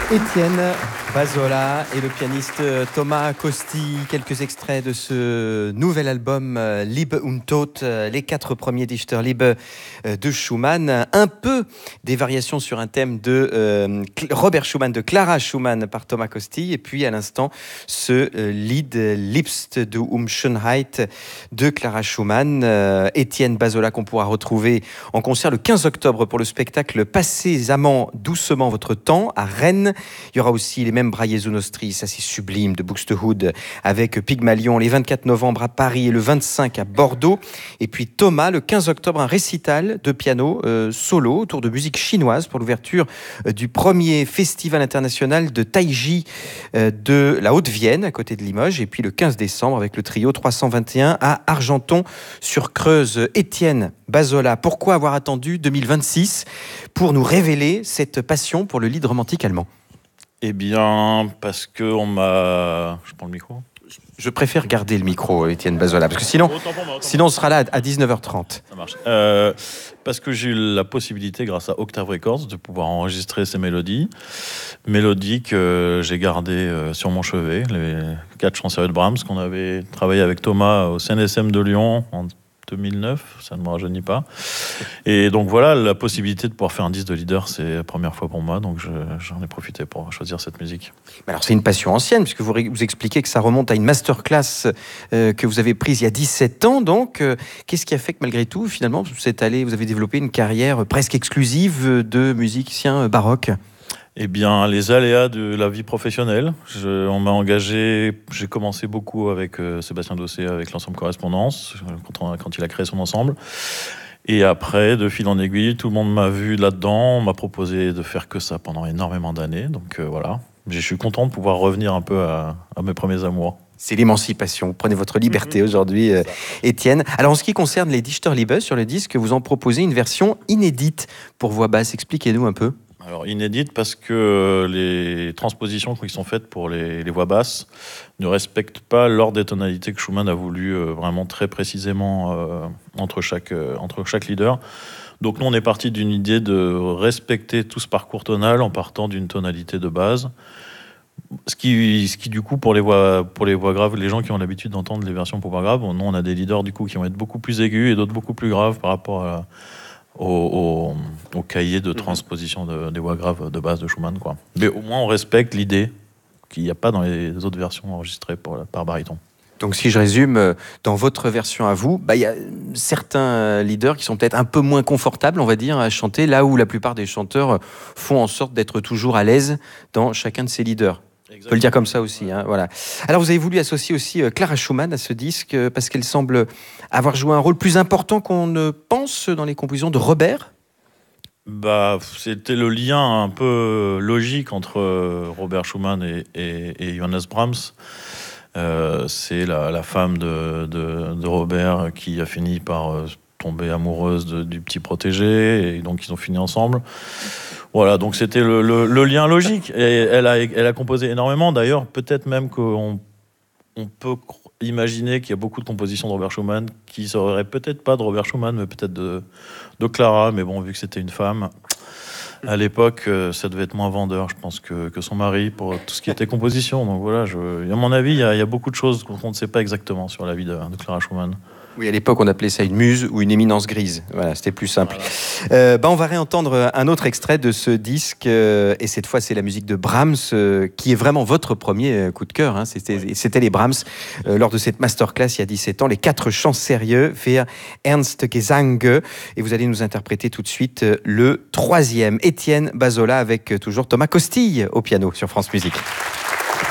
Étienne Bazola et le pianiste Thomas Costi, quelques extraits de ce nouvel album Liebe und Tod, les 4 premiers Dichterliebe de Schumann, un peu des variations sur un thème de Robert Schumann, de Clara Schumann par Thomas Costi, et puis à l'instant ce Lied Liebst du Schönheit de Clara Schumann. Étienne Bazola qu'on pourra retrouver en concert le 15 octobre pour le spectacle Passez amants doucement votre temps à Rennes. Il y aura aussi les mêmes Braillez Nostri, ça c'est sublime, de Buxtehude avec Pygmalion, les 24 novembre à Paris et le 25 à Bordeaux. Et puis Thomas, le 15 octobre, un récital de piano solo autour de musique chinoise pour l'ouverture du premier festival international de Taiji de la Haute-Vienne, à côté de Limoges. Et puis le 15 décembre avec le trio 321 à Argenton-sur-Creuse. Étienne Bazola, pourquoi avoir attendu 2026 pour nous révéler cette passion pour le lied romantique allemand ? Eh bien, parce que on m'a... Je prends le micro ? Je préfère garder le micro, Étienne Bazola, parce que sinon on sera là à 19h30. Ça marche. Parce que j'ai eu la possibilité, grâce à Octave Records, de pouvoir enregistrer ces mélodies que j'ai gardées sur mon chevet, les 4 chants sérieux de Brahms, qu'on avait travaillé avec Thomas au CNSM de Lyon en 2009, ça ne me rajeunit pas. Et donc voilà, la possibilité de pouvoir faire un disque de leader, c'est la première fois pour moi, donc j'en ai profité pour choisir cette musique. Alors c'est une passion ancienne, puisque vous expliquez que ça remonte à une masterclass que vous avez prise il y a 17 ans, donc qu'est-ce qui a fait que malgré tout, finalement, vous avez développé une carrière presque exclusive de musicien baroque ? Eh bien, les aléas de la vie professionnelle. On m'a engagé, j'ai commencé beaucoup avec Sébastien Dossé, avec l'ensemble Correspondance, quand il a créé son ensemble. Et après, de fil en aiguille, tout le monde m'a vu là-dedans, on m'a proposé de faire que ça pendant énormément d'années. Donc voilà, je suis content de pouvoir revenir un peu à mes premiers amours. C'est l'émancipation. Vous prenez votre liberté aujourd'hui, Étienne. Alors, en ce qui concerne les Dichterliebe, sur le disque, vous en proposez une version inédite pour voix basse. Expliquez-nous un peu. Alors, inédite parce que les transpositions qui sont faites pour les voix basses ne respectent pas l'ordre des tonalités que Schumann a voulu vraiment très précisément entre chaque leader. Donc nous, on est parti d'une idée de respecter tout ce parcours tonal en partant d'une tonalité de base. Ce qui du coup, pour les voix graves, les gens qui ont l'habitude d'entendre les versions pour voix graves, nous, on a des leaders du coup qui vont être beaucoup plus aigus et d'autres beaucoup plus graves par rapport au cahier de transposition des voix graves de base de Schumann, quoi. Mais au moins on respecte l'idée qu'il n'y a pas dans les autres versions enregistrées par baryton. Donc si je résume, dans votre version à vous, il y a certains leaders qui sont peut-être un peu moins confortables, on va dire, à chanter, là où la plupart des chanteurs font en sorte d'être toujours à l'aise dans chacun de ces leaders. Exactement. On peut le dire comme ça aussi, hein, voilà. Alors vous avez voulu associer aussi Clara Schumann à ce disque parce qu'elle semble avoir joué un rôle plus important qu'on ne pense dans les compositions de Robert. C'était le lien un peu logique entre Robert Schumann et Johannes Brahms. C'est la femme de Robert qui a fini par tomber amoureuse du petit protégé, et donc ils ont fini ensemble. Voilà, donc c'était le lien logique. Et elle a composé énormément. D'ailleurs, peut-être même qu'on peut imaginer qu'il y a beaucoup de compositions de Robert Schumann qui ne seraient peut-être pas de Robert Schumann, mais peut-être de Clara. Mais bon, vu que c'était une femme, à l'époque, ça devait être moins vendeur, je pense, que son mari pour tout ce qui était composition. Donc voilà, à mon avis, il y a beaucoup de choses qu'on ne sait pas exactement sur la vie de Clara Schumann. Oui, à l'époque, on appelait ça une muse ou une éminence grise. Voilà, c'était plus simple. Voilà. On va réentendre un autre extrait de ce disque. Et cette fois, c'est la musique de Brahms, qui est vraiment votre premier coup de cœur. Hein. C'était les Brahms, lors de cette masterclass il y a 17 ans, les 4 chants sérieux, für Ernst Gesang. Et vous allez nous interpréter tout de suite le 3e, Étienne Bazola, avec toujours Thomas Costille au piano sur France Musique.